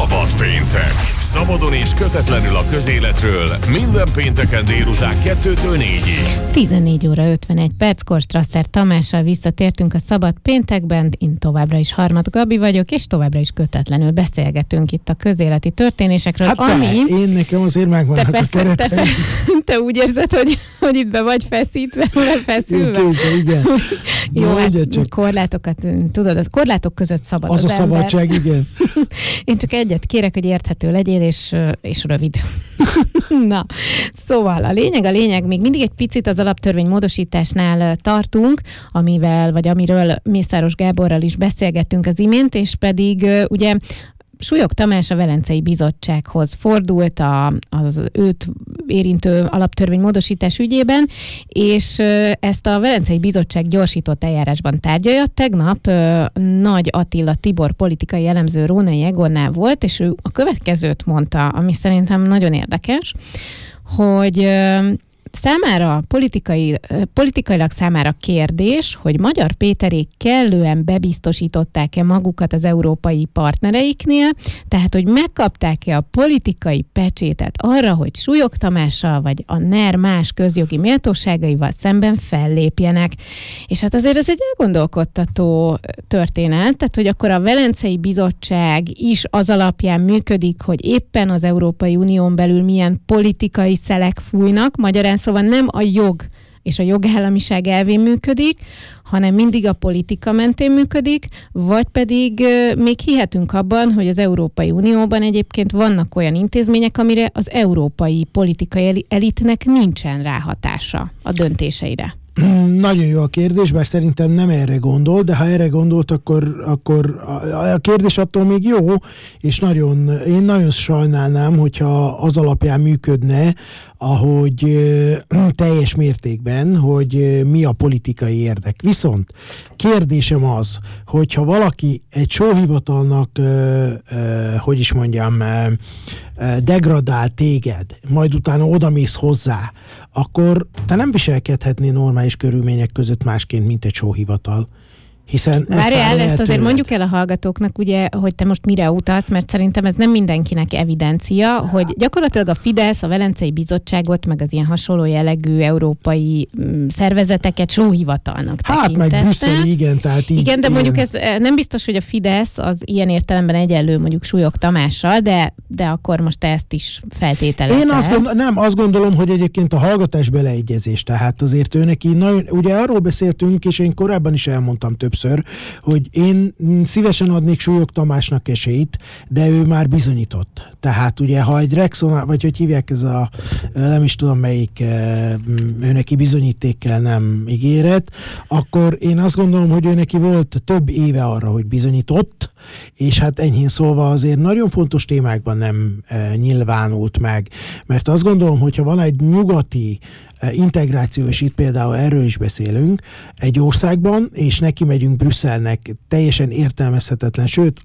Szabad péntek. Szabadon és kötetlenül a közéletről minden pénteken délután 2-től 4-ig. 14 óra 51 perckor Strasser Tamással visszatértünk a Szabad péntekben. Én továbbra is Harmat Gabi vagyok, és továbbra is kötetlenül beszélgetünk itt a közéleti történésekről. Hát én nekem azért megvan a keretem. Te úgy érzed, hogy itt be vagy feszülve? Igen. Jó, hát korlátokat, tudod, a korlátok között szabad az a szabadság, igen. Én csak egyet kérek, hogy érthető legyél, és rövid. Na, szóval a lényeg, még mindig egy picit az alaptörvény módosításnál tartunk, amiről Mészáros Gáborral is beszélgettünk az imént, és pedig ugye Súlyog Tamás a Velencei Bizottsághoz fordult az őt érintő alaptörvény módosítás ügyében, és ezt a Velencei Bizottság gyorsított eljárásban tárgyalja. Tegnap Nagy Attila Tibor politikai elemző Rónai Egonnál volt, és ő a következőt mondta, ami szerintem nagyon érdekes, hogy számára, politikailag számára kérdés, hogy Magyar Péterék kellően bebiztosították-e magukat az európai partnereiknél, tehát, hogy megkapták-e a politikai pecsétet arra, hogy Súlyog Tamással vagy a NER más közjogi méltóságaival szemben fellépjenek. És hát azért ez egy elgondolkodtató történet, tehát, hogy akkor a Velencei Bizottság is az alapján működik, hogy éppen az Európai Unión belül milyen politikai szelek fújnak, magyarán szóval nem a jog és a jogállamiság elvén működik, hanem mindig a politika mentén működik, vagy pedig még hihetünk abban, hogy az Európai Unióban egyébként vannak olyan intézmények, amire az európai politikai elitnek nincsen ráhatása a döntéseire. Nagyon jó a kérdés, bár szerintem nem erre gondol, de ha erre gondolt, akkor a kérdés attól még jó, és én nagyon sajnálnám, hogyha az alapján működne, ahogy teljes mértékben, hogy mi a politikai érdek. Viszont kérdésem az, hogyha valaki egy sóhivatalnak, degradál téged, majd utána odamész hozzá, akkor te nem viselkedhetnél normális körülmények között másként, mint egy sóhivatal. Hiszen ezt azért mondjuk el a hallgatóknak, ugye, hogy te most mire utalsz, mert szerintem ez nem mindenkinek evidencia, hogy gyakorlatilag a Fidesz, a Velencei Bizottságot, meg az ilyen hasonló jellegű európai szervezeteket sóhivatalnak tekintette. Hát meg Brüsszel, igen, tehát így. Igen, de mondjuk ez nem biztos, hogy a Fidesz az ilyen értelemben egyenlő mondjuk Súlyog Tamással, de akkor most te ezt is feltételezed. Én azt gondolom, hogy egyébként a hallgatás beleegyezés, tehát azért ő neki nagyon, ugye arról beszéltünk, és én korábban is elmondtam többször, hogy én szívesen adnék Súlyog Tamásnak esélyt, de ő már bizonyított. Tehát ugye, ha egy Rexona, vagy hogy hívják ez a, nem is tudom melyik, ő neki bizonyítékkel nem ígéret, akkor én azt gondolom, hogy ő neki volt több éve arra, hogy bizonyított, és hát enyhén szólva azért nagyon fontos témákban nem nyilvánult meg. Mert azt gondolom, hogyha van egy nyugati integráció, és itt például erről is beszélünk, egy országban, és neki megyünk Brüsszelnek teljesen értelmezhetetlen, sőt,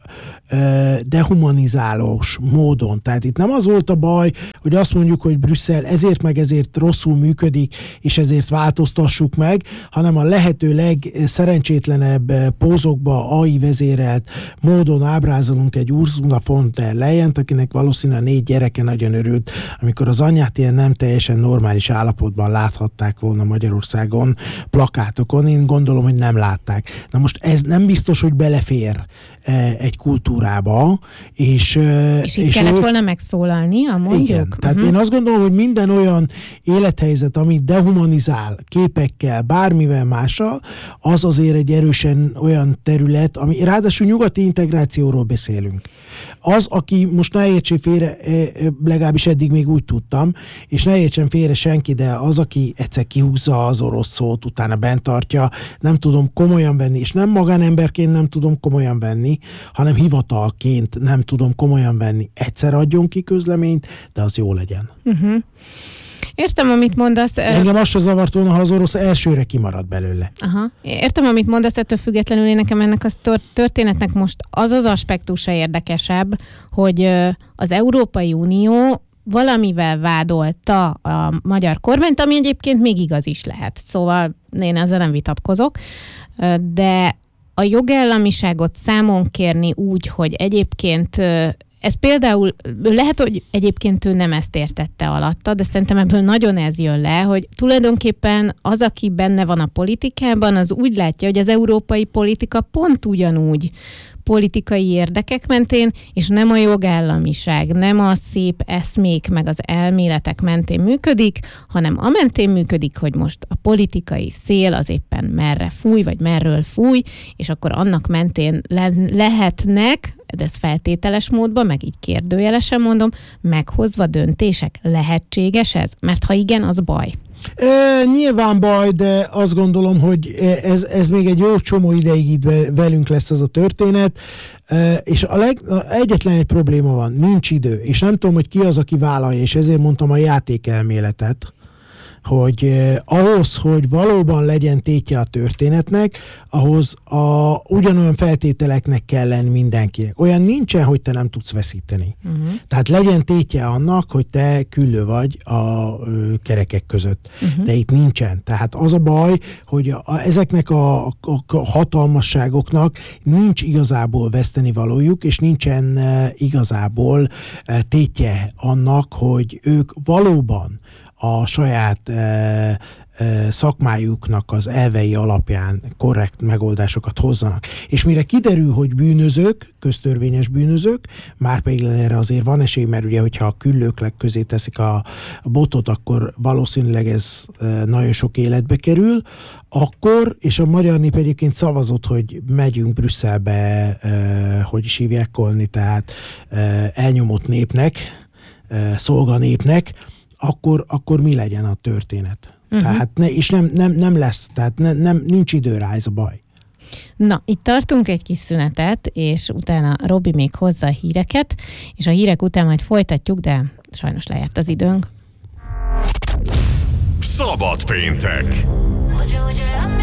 dehumanizálós módon. Tehát itt nem az volt a baj, hogy azt mondjuk, hogy Brüsszel ezért rosszul működik, és ezért változtassuk meg, hanem a lehető legszerencsétlenebb pózokba AI vezérelt módon ábrázolunk egy Ursula von der Leyent, akinek valószínűleg 4 gyereke nagyon örült, amikor az anyját ilyen nem teljesen normális állapotban láthatták volna Magyarországon plakátokon. Én gondolom, hogy nem látták. Na most ez nem biztos, hogy belefér egy kultúrába. És itt kellett volna megszólalnia, mondjuk? Igen. Tehát én azt gondolom, hogy minden olyan élethelyzet, amit dehumanizál képekkel, bármivel mással, az azért egy erősen olyan terület, ami ráadásul nyugati integrációról beszélünk. Az, aki most ne értsen félre, legalábbis eddig még úgy tudtam, és ne értsen félre senki, de az, aki egyszer kihúzza az orosz szót, utána bent tartja, nem tudom komolyan venni, és nem magánemberként nem tudom komolyan venni, hanem hivatalként nem tudom komolyan venni. Egyszer adjon ki közleményt, de az jó legyen. Uh-huh. Értem, amit mondasz. Engem azt se zavart volna, ha az orosz elsőre kimarad belőle. Aha. Értem, amit mondasz, ettől függetlenül én nekem ennek a történetnek most az aspektusa érdekesebb, hogy az Európai Unió valamivel vádolta a magyar kormányt, ami egyébként még igaz is lehet. Szóval én ezzel nem vitatkozok, de a jogállamiságot számon kérni úgy, hogy egyébként Ez például, lehet, hogy egyébként ő nem ezt értette alatta, de szerintem ebből nagyon ez jön le, hogy tulajdonképpen az, aki benne van a politikában, az úgy látja, hogy az európai politika pont ugyanúgy politikai érdekek mentén, és nem a jogállamiság, nem a szép eszmék meg az elméletek mentén működik, hanem a mentén működik, hogy most a politikai szél az éppen merre fúj, vagy merről fúj, és akkor annak mentén lehetnek, de ez feltételes módban, meg így kérdőjelesen mondom, meghozva döntések. Lehetséges ez? Mert ha igen, az baj. Nyilván baj, de azt gondolom, hogy ez még egy jó csomó ideig itt velünk lesz ez a történet, és egyetlen egy probléma van, nincs idő, és nem tudom, hogy ki az, aki vállalja, és ezért mondtam a játékelméletet, hogy ahhoz, hogy valóban legyen tétje a történetnek, ahhoz ugyanolyan feltételeknek kell lenni mindenkinek. Olyan nincsen, hogy te nem tudsz veszíteni. Tehát legyen tétje annak, hogy te küllő vagy a kerekek között. De itt nincsen. Tehát az a baj, hogy ezeknek a hatalmasságoknak nincs igazából vesztenivalójuk, és nincsen igazából tétje annak, hogy ők valóban a saját szakmájuknak az elvei alapján korrekt megoldásokat hozzanak. És mire kiderül, hogy bűnözők, köztörvényes bűnözők, már pedig erre azért van esély, mert ugye, hogyha a küllők közé teszik a botot, akkor valószínűleg ez nagyon sok életbe kerül, akkor, és a magyar nép egyébként szavazott, hogy megyünk Brüsszelbe, hogy is hívják kolni, tehát elnyomott népnek, szolganépnek, akkor mi legyen a történet? Tehát és nem lesz, tehát nincs idő rá, ez a baj. Na, itt tartunk egy kis szünetet, és utána Robi még hozza a híreket, és a hírek után majd folytatjuk, de sajnos lejárt az időnk. Szabad péntek!